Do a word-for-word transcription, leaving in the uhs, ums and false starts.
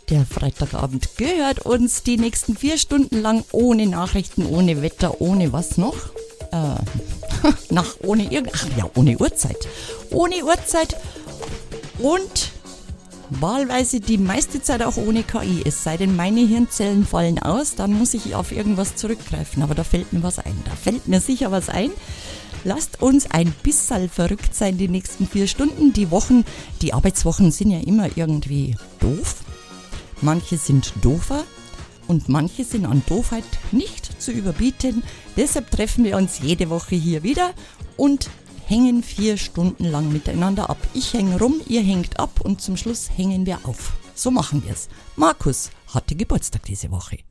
Der Freitagabend gehört uns die nächsten vier Stunden lang ohne Nachrichten, ohne Wetter, ohne was noch? Äh, nach ohne irgend, ach ja, ohne Uhrzeit. Ohne Uhrzeit und wahlweise die meiste Zeit auch ohne K I. Es sei denn, meine Hirnzellen fallen aus, dann muss ich auf irgendwas zurückgreifen. Aber da fällt mir was ein. Da fällt mir sicher was ein. Lasst uns ein bisschen verrückt sein die nächsten vier Stunden. Die Wochen, die Arbeitswochen sind ja immer irgendwie doof. Manche sind doofer und manche sind an Doofheit nicht zu überbieten. Deshalb treffen wir uns jede Woche hier wieder und hängen vier Stunden lang miteinander ab. Ich hänge rum, ihr hängt ab und zum Schluss hängen wir auf. So machen wir es. Markus hatte Geburtstag diese Woche.